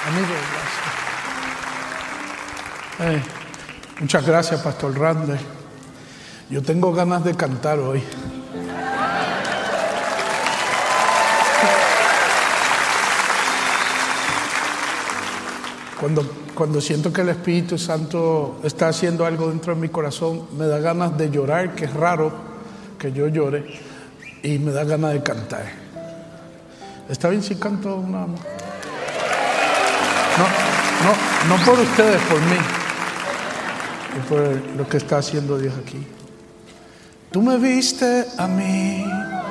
Amigo, gracias. Muchas gracias, Pastor Randall. Yo tengo ganas de cantar hoy. Cuando siento que el Espíritu Santo está haciendo algo dentro de mi corazón, me da ganas de llorar, que es raro que yo llore, y me da ganas de cantar. ¿Está bien si canto una? No por ustedes, por mí y por lo que está haciendo Dios aquí. Tú me viste a mí